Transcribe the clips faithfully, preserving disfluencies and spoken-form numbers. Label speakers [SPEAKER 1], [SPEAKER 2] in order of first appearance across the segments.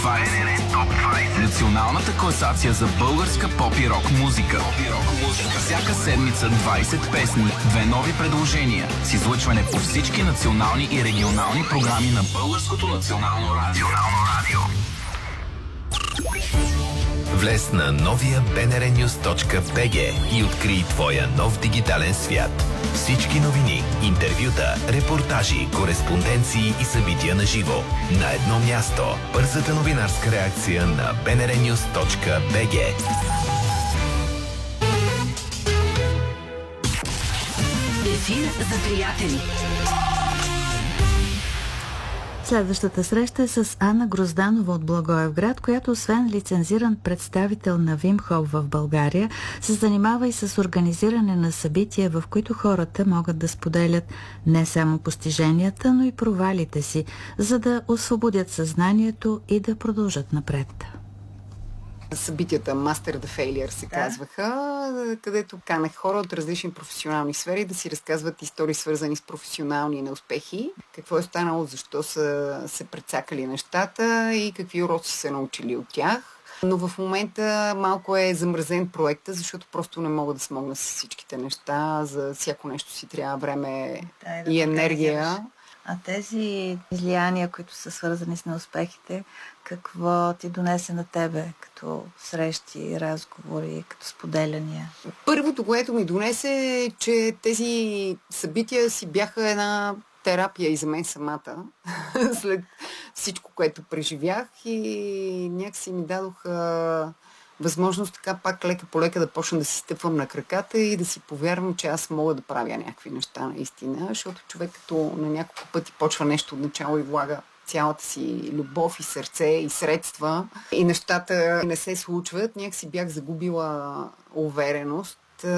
[SPEAKER 1] Националната класация за българска поп и рок музика. Всяка седмица двайсет песни, две нови предложения с излъчване по всички национални и регионални програми на Българското национално радио.
[SPEAKER 2] Влез на новия би ен ар нюз точка би джи и открий твоя нов дигитален свят. Всички новини, интервюта, репортажи, кореспонденции и събития на живо. На едно място. Бързата новинарска реакция на би ен ар нюз точка би джи.
[SPEAKER 3] Ефир за приятели.
[SPEAKER 4] Следващата среща е с Ана Грозданова от Благоевград, която освен лицензиран представител на Вим Хоф в България, се занимава и с организиране на събития, в които хората могат да споделят не само постиженията, но и провалите си, за да освободят съзнанието и да продължат напред.
[SPEAKER 5] Събитията Master the Failure се да. казваха, където канех хора от различни професионални сфери да си разказват истории, свързани с професионални неуспехи, какво е станало, защо са се прецакали нещата и какви уроци са научили от тях. Но в момента малко е замразен проекта, защото просто не мога да смогна с всичките неща. За всяко нещо си трябва време да, да и енергия.
[SPEAKER 4] А тези излияния, които са свързани с неуспехите, какво ти донесе на тебе като срещи, разговори, като споделяния?
[SPEAKER 5] Първото, което ми донесе е, че тези събития си бяха една терапия и за мен самата, след всичко, което преживях, и някакси ми дадоха възможност така пак лека по лека да почна да си стъпвам на краката и да си повярвам, че аз мога да правя някакви неща наистина, защото човек като на няколко пъти почва нещо от начало и влага цялата си любов и сърце и средства и нещата не се случват, някакси бях загубила увереност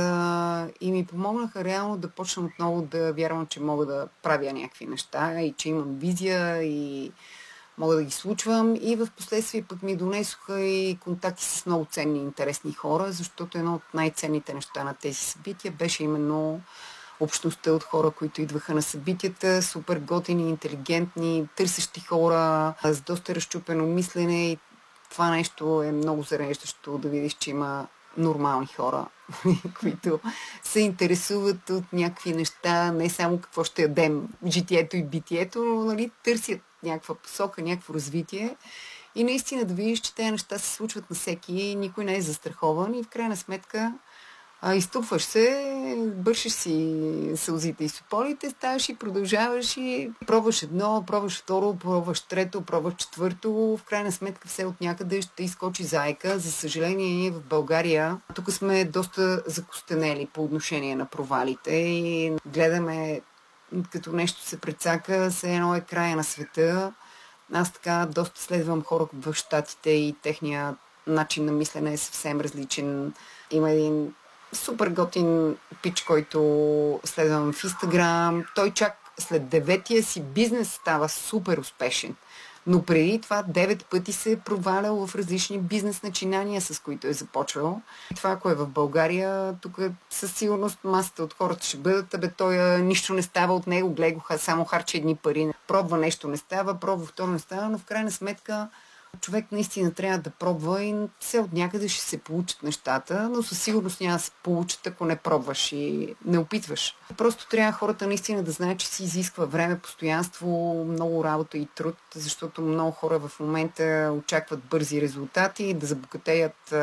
[SPEAKER 5] и ми помогнаха реално да почна отново да вярвам, че мога да правя някакви неща и че имам визия и мога да ги случвам, и в последствие пък ми донесоха и контакти с много ценни и интересни хора, защото едно от най-ценните неща на тези събития беше именно общността от хора, които идваха на събитията, супер готини, интелигентни, търсещи хора, с доста разчупено мислене, и това нещо е много зареждащо да видиш, че има нормални хора, които се интересуват от някакви неща, не само какво ще ядем в житието и битието, но нали, търсят някаква посока, някакво развитие. И наистина да видиш, че тези неща се случват на всеки, никой не е застрахован и в крайна сметка а, изтупваш се, бършиш си сълзите и сополите, ставаш и продължаваш и пробваш едно, пробваш второ, пробваш трето, пробваш четвърто. В крайна сметка все от някъде ще изкочи заека. За съжаление, ние в България тук сме доста закостенели по отношение на провалите и гледаме като нещо се прецака, все едно е края на света. Аз така доста следвам хора в Щатите и техния начин на мислене е съвсем различен. Има един супер готин пич, който следвам в Инстаграм. Той чак след деветия си бизнес става супер успешен. Но преди това девет пъти се е провалял в различни бизнес начинания, с които е започвал. И това, ако е в България, тук със сигурност масата от хората ще бъдат, абе той нищо не става от него, гледа го, само харчи едни пари. Пробва нещо не става, пробва второ не става, но в крайна сметка човек наистина трябва да пробва и все от някъде ще се получат нещата, но със сигурност няма да се получат, ако не пробваш и не опитваш. Просто трябва хората наистина да знаят, че си изисква време, постоянство, много работа и труд, защото много хора в момента очакват бързи резултати, да забогатеят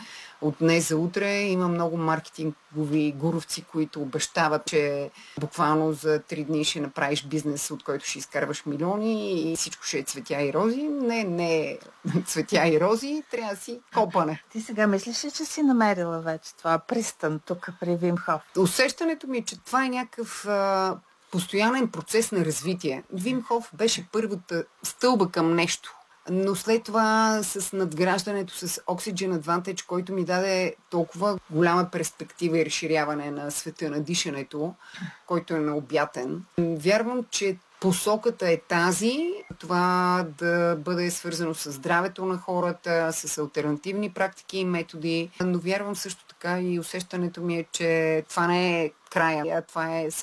[SPEAKER 5] от днес за утре. Има много маркетингови гуровци, които обещават, че буквално за три дни ще направиш бизнес, от който ще изкарваш милиони и всичко ще е цветя и рози. Не, не е цветя и рози, трябва да си копане.
[SPEAKER 4] Ти сега мислиш ли, че си намерила вече това пристан тук при Вим Хоф?
[SPEAKER 5] Усещането ми е, че това е някакъв а, постоянен процес на развитие. Вим Хоф беше първата стълба към нещо. Но след това с надграждането с Oxygen Advantage, който ми даде толкова голяма перспектива и разширяване на света на дишането, който е необятен, вярвам, че посоката е тази, това да бъде свързано с здравето на хората, с алтернативни практики и методи, но вярвам също така и усещането ми е, че това не е края, това е